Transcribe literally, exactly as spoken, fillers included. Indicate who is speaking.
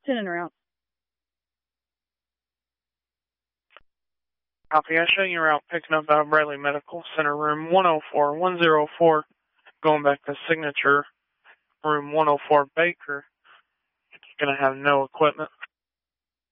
Speaker 1: ten en route.
Speaker 2: Copy. I show you route picking up out of Bradley Medical Center, room one oh four, one oh four, going back to Signature, room one oh four Baker. It's going to have no equipment.